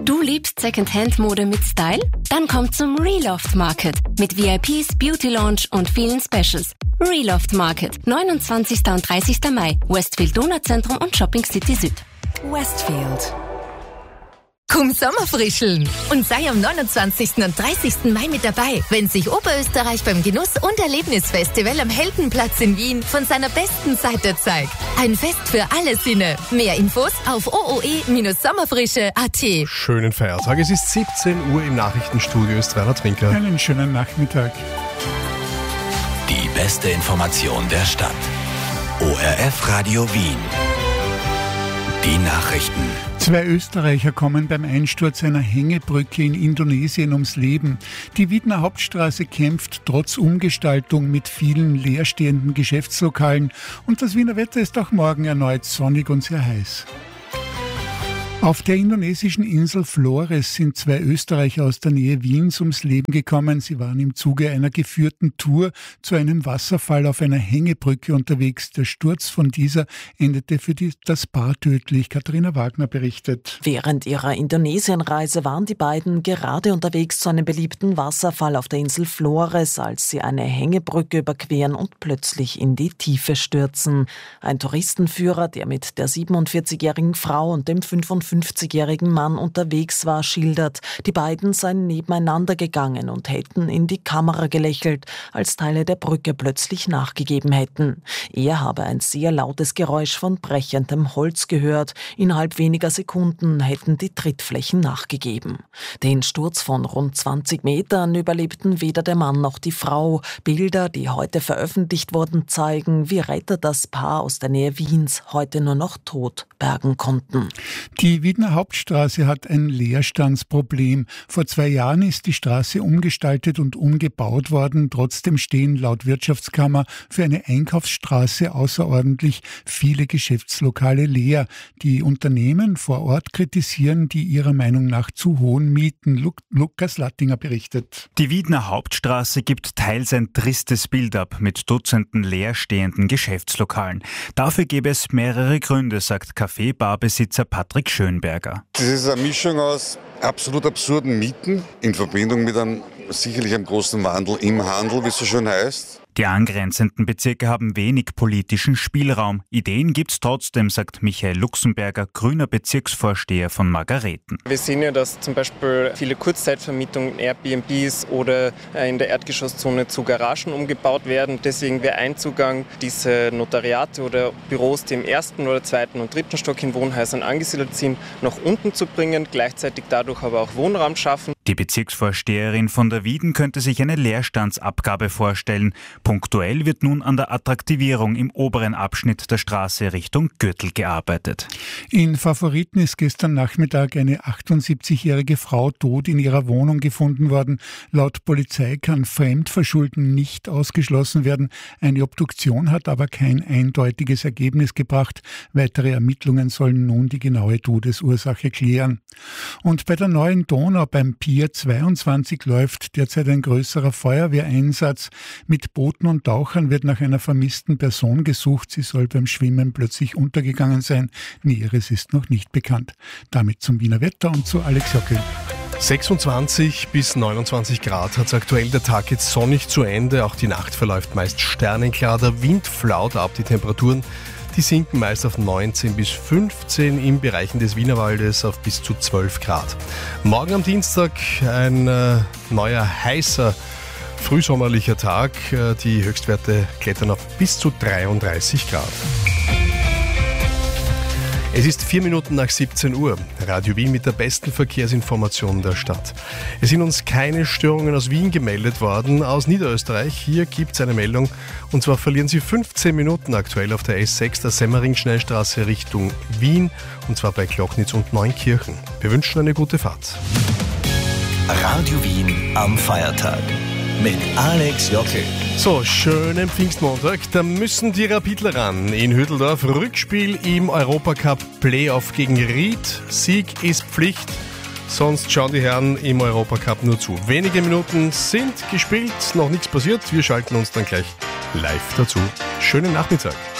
Du liebst Secondhand-Mode mit Style? Dann komm zum Reloft Market mit VIPs, Beauty Lounge und vielen Specials. Reloft Market, 29. und 30. Mai, Westfield Donauzentrum und Shopping City Süd. Westfield. Komm Sommerfrischeln und sei am 29. und 30. Mai mit dabei, wenn sich Oberösterreich beim Genuss- und Erlebnisfestival am Heldenplatz in Wien von seiner besten Seite zeigt. Ein Fest für alle Sinne. Mehr Infos auf ooe-sommerfrische.at. Schönen Feiertag. Es ist 17 Uhr im Nachrichtenstudio. Ist Rainer Trinker. Einen schönen Nachmittag. Die beste Information der Stadt. ORF Radio Wien. Die Nachrichten. 2 Österreicher kommen beim Einsturz einer Hängebrücke in Indonesien ums Leben. Die Wiedner Hauptstraße kämpft trotz Umgestaltung mit vielen leerstehenden Geschäftslokalen. Und das Wiener Wetter ist auch morgen erneut sonnig und sehr heiß. Auf der indonesischen Insel Flores sind 2 Österreicher aus der Nähe Wiens ums Leben gekommen. Sie waren im Zuge einer geführten Tour zu einem Wasserfall auf einer Hängebrücke unterwegs. Der Sturz von dieser endete für das Paar tödlich. Katharina Wagner berichtet. Während ihrer Indonesienreise waren die beiden gerade unterwegs zu einem beliebten Wasserfall auf der Insel Flores, als sie eine Hängebrücke überqueren und plötzlich in die Tiefe stürzen. Ein Touristenführer, der mit der 47-jährigen Frau und dem 55-jährigen Mann unterwegs war, schildert, die beiden seien nebeneinander gegangen und hätten in die Kamera gelächelt, als Teile der Brücke plötzlich nachgegeben hätten. Er habe ein sehr lautes Geräusch von brechendem Holz gehört. Innerhalb weniger Sekunden hätten die Trittflächen nachgegeben. Den Sturz von rund 20 Metern überlebten weder der Mann noch die Frau. Bilder, die heute veröffentlicht wurden, zeigen, wie Retter das Paar aus der Nähe Wiens heute nur noch tot bergen konnten. Die Wiedner Hauptstraße hat ein Leerstandsproblem. Vor 2 Jahren ist die Straße umgestaltet und umgebaut worden. Trotzdem stehen laut Wirtschaftskammer für eine Einkaufsstraße außerordentlich viele Geschäftslokale leer. Die Unternehmen vor Ort kritisieren die ihrer Meinung nach zu hohen Mieten. Lukas Lattinger berichtet. Die Wiedner Hauptstraße gibt teils ein tristes Bild ab mit Dutzenden leerstehenden Geschäftslokalen. Dafür gäbe es mehrere Gründe, sagt Café-Barbesitzer Patrick Schönberger. Das ist eine Mischung aus absolut absurden Mieten in Verbindung mit einem großen Wandel im Handel, wie es so schön heißt. Die angrenzenden Bezirke haben wenig politischen Spielraum. Ideen gibt's trotzdem, sagt Michael Luxemberger, grüner Bezirksvorsteher von Margareten. Wir sehen ja, dass zum Beispiel viele Kurzzeitvermietungen, Airbnbs oder in der Erdgeschosszone zu Garagen umgebaut werden. Deswegen wäre ein Zugang, diese Notariate oder Büros, die im 1. oder 2. und 3. Stock in Wohnhäusern angesiedelt sind, nach unten zu bringen, gleichzeitig dadurch aber auch Wohnraum schaffen. Die Bezirksvorsteherin von der Wieden könnte sich eine Leerstandsabgabe vorstellen. Punktuell wird nun an der Attraktivierung im oberen Abschnitt der Straße Richtung Gürtel gearbeitet. In Favoriten ist gestern Nachmittag eine 78-jährige Frau tot in ihrer Wohnung gefunden worden. Laut Polizei kann Fremdverschulden nicht ausgeschlossen werden. Eine Obduktion hat aber kein eindeutiges Ergebnis gebracht. Weitere Ermittlungen sollen nun die genaue Todesursache klären. Und bei der neuen Donau beim Pier 22 läuft derzeit ein größerer Feuerwehreinsatz. Mit Booten und Tauchern wird nach einer vermissten Person gesucht. Sie soll beim Schwimmen plötzlich untergegangen sein. Näheres ist noch nicht bekannt. Damit zum Wiener Wetter und zu Alex Jockel. 26 bis 29 Grad hat es aktuell. Der Tag geht sonnig zu Ende. Auch die Nacht verläuft meist sternenklar. Der Wind flaut ab. Die Temperaturen, die sinken meist auf 19 bis 15, in Bereichen des Wienerwaldes auf bis zu 12 Grad. Morgen am Dienstag ein neuer heißer frühsommerlicher Tag. Die Höchstwerte klettern auf bis zu 33 Grad. Es ist 4 Minuten nach 17 Uhr. Radio Wien mit der besten Verkehrsinformation der Stadt. Es sind uns keine Störungen aus Wien gemeldet worden. Aus Niederösterreich, hier gibt es eine Meldung. Und zwar verlieren Sie 15 Minuten aktuell auf der S6 der Semmering-Schnellstraße Richtung Wien. Und zwar bei Glocknitz und Neunkirchen. Wir wünschen eine gute Fahrt. Radio Wien am Feiertag. Mit Alex Jockel. So, schönen Pfingstmontag. Da müssen die Rapidler ran. In Hütteldorf Rückspiel im Europacup Playoff gegen Ried. Sieg ist Pflicht. Sonst schauen die Herren im Europacup nur zu. Wenige Minuten sind gespielt, noch nichts passiert. Wir schalten uns dann gleich live dazu. Schönen Nachmittag.